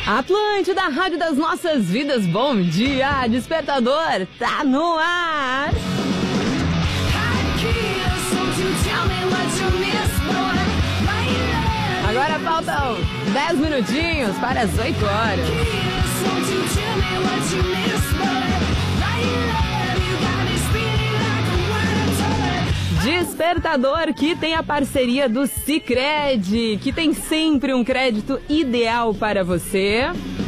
Atlântida, a rádio das nossas vidas, bom dia, Despertador, tá no ar. Agora faltam 10 minutinhos para as 8 horas. Despertador que tem a parceria do Sicredi, que tem sempre um crédito ideal para você.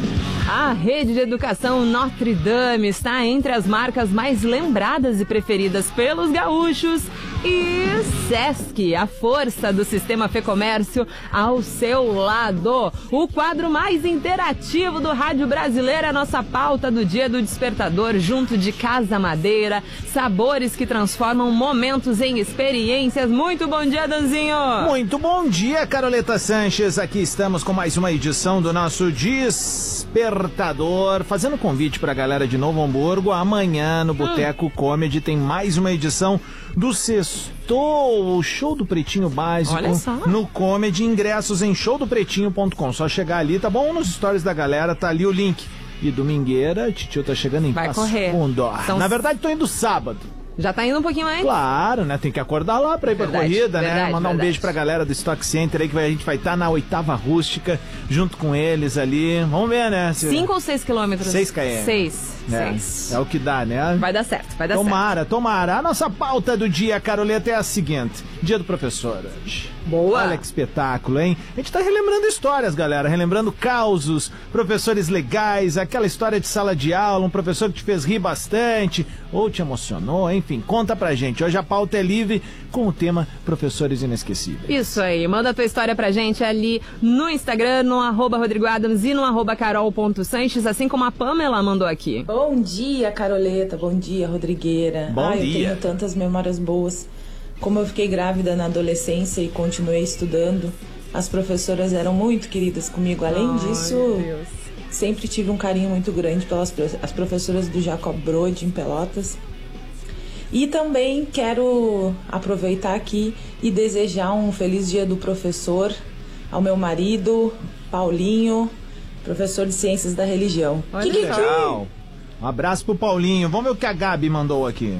A rede de educação Notre Dame está entre as marcas mais lembradas e preferidas pelos gaúchos. E Sesc, a força do sistema Fê Comércio ao seu lado. O quadro mais interativo do rádio brasileiro, a nossa pauta do dia do Despertador, junto de Casa Madeira, sabores que transformam momentos em experiências. Muito bom dia, Danzinho! Muito bom dia, Caroleta Sanches. Aqui estamos com mais uma edição do nosso Despertador, fazendo convite pra galera de Novo Hamburgo. Amanhã no Boteco Comedy tem mais uma edição do Sextou, o show do Pretinho Básico. Olha só. No Comedy, ingressos em showdopretinho.com. Só chegar ali, tá bom? Nos stories da galera, tá ali o link. E domingueira, Titio tá chegando em Passo Fundo. Na verdade, tô indo sábado. Já tá indo um pouquinho mais? Claro, né? Tem que acordar lá pra ir pra corrida, né? Mandar um beijo pra galera do Stock Center aí, que a gente vai estar na 8ª Rústica, junto com eles ali. Vamos ver, né? 5 ou 6 quilômetros? 6 km. 6. É o que dá, né? Vai dar certo, vai dar certo. Tomara. A nossa pauta do dia, Caroleta, é a seguinte. Dia do professor hoje. Boa. Olha que espetáculo, hein? A gente tá relembrando histórias, galera. Relembrando causos, professores legais, aquela história de sala de aula, um professor que te fez rir bastante, ou te emocionou, enfim. Conta pra gente. Hoje a pauta é livre com o tema Professores Inesquecíveis. Isso aí. Manda a tua história pra gente ali no Instagram, no @RodrigoAdams e no @carol.sanches, assim como a Pamela mandou aqui. Bom dia, Caroleta. Bom dia, Rodrigueira. Bom dia. Eu tenho tantas memórias boas. Como eu fiquei grávida na adolescência e continuei estudando, as professoras eram muito queridas comigo. Além disso, sempre tive um carinho muito grande pelas as professoras do Jacob Brode em Pelotas. E também quero aproveitar aqui e desejar um feliz dia do professor ao meu marido, Paulinho, professor de Ciências da Religião. Que legal! Um abraço pro Paulinho. Vamos ver o que a Gabi mandou aqui.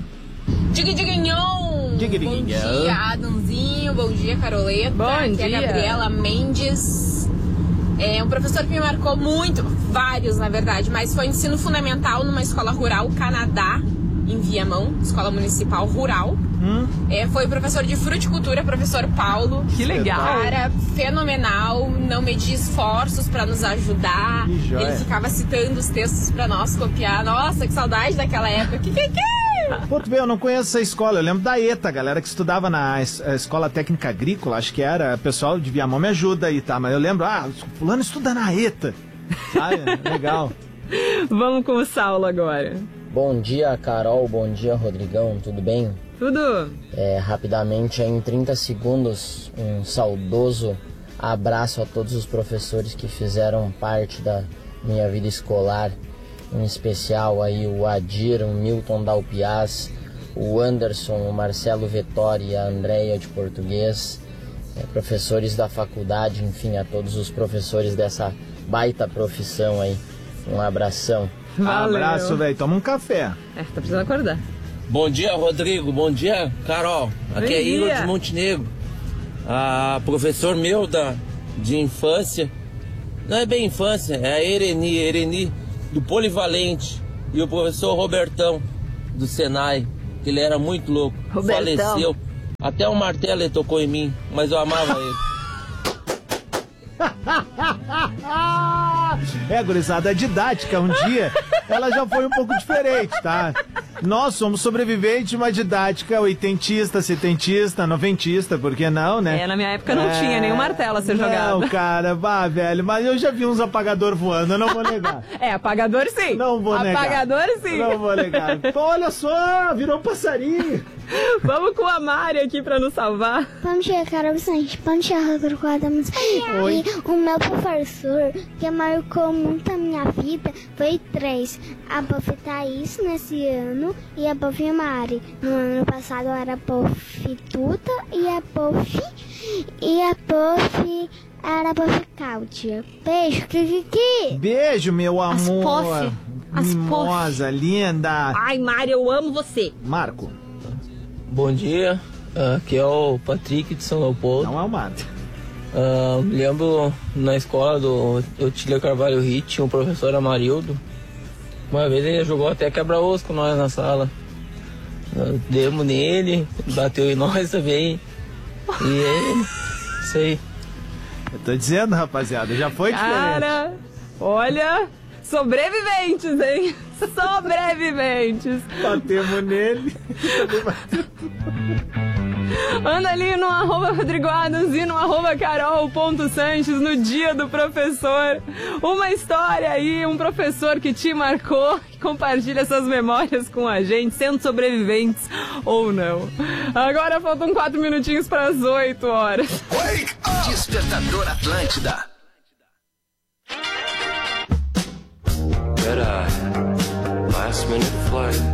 Bom dia, Adãozinho. Bom dia, Caroleta. Bom Aqui dia. é a Gabriela Mendes. É um professor que me marcou muito, vários na verdade, mas foi ensino fundamental numa escola rural, Canadá, em Viamão, escola municipal rural. Foi professor de fruticultura, professor Paulo. Que legal. Cara, fenomenal, não media esforços pra nos ajudar. Que joia. Ele ficava citando os textos pra nós copiar. Nossa, que saudade daquela época. Que? Pô, tu vê, eu não conheço essa escola. Eu lembro da ETA, galera que estudava na Escola Técnica Agrícola, acho que era. O pessoal de Viamão me ajuda aí, tá? Mas eu lembro, fulano estuda na ETA. Legal. Vamos com o Saulo agora. Bom dia, Carol. Bom dia, Rodrigão. Tudo bem? Tudo? Rapidamente, em 30 segundos, um saudoso abraço a todos os professores que fizeram parte da minha vida escolar. Em especial aí o Adir, o Milton Dalpiaz, o Anderson, o Marcelo Vettori e a Andréia de português, professores da faculdade, enfim, a todos os professores dessa baita profissão aí. Um abração. Valeu. Abraço, velho. Toma um café. Tá precisando acordar. Bom dia, Rodrigo. Bom dia, Carol. Aqui é Igor de Montenegro. Professor meu de infância. Não é bem infância, é a Ereni do Polivalente. E o professor Robertão, do Senai, que ele era muito louco. Robertão. Faleceu. Até o martelo ele tocou em mim, mas eu amava ele. Gurizada, a didática um dia, ela já foi um pouco diferente, tá? Nós somos sobreviventes de uma didática oitentista, setentista, noventista, por que não, né? Na minha época não tinha nenhum martelo a ser jogado. Não, cara, velho, mas eu já vi uns apagador voando, eu não vou negar. Apagador sim. Não vou negar. Apagador sim. Não vou negar. Pô, olha só, virou um passarinho. Vamos com a Mari aqui pra nos salvar. Bom dia, Carol Vicente. Bom dia, Rodrigo Adams. E o meu professor que marcou muito a minha vida foi 3. A Prof. Thaís nesse ano e a Prof. Mari. No ano passado era a Prof. Tuta e a Prof. Era a Prof. Cláudia. Beijo, Kiki. Beijo, meu amor. As Mimosa, linda. Ai, Mari, eu amo você. Marco. Bom dia, aqui é o Patrick de São Leopoldo. Não é o Marco. Me lembro na escola do Otília Carvalho Ritt, tinha um professor Amarildo. Uma vez ele jogou até quebra-osso com nós na sala. Demos nele, bateu em nós também. E isso aí. Eu tô dizendo, rapaziada, já foi diferente. Cara, olha, sobreviventes, hein? Sobreviventes. Batemos nele. Anda ali no @Rodrigo Adams e no @Carol.Sanches no dia do professor. Uma história aí, um professor que te marcou, que compartilha suas memórias com a gente, sendo sobreviventes ou não. Agora faltam 4 minutinhos para as 8 horas. Despertador Atlântida. Last minute flight.